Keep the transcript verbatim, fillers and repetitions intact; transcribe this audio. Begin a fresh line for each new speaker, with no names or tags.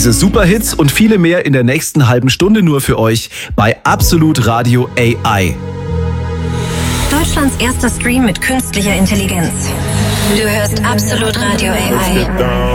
Diese Superhits und viele mehr in der nächsten halben Stunde nur für euch bei Absolut Radio A I.
Deutschlands erster Stream mit künstlicher Intelligenz. Du hörst Absolut Radio A I.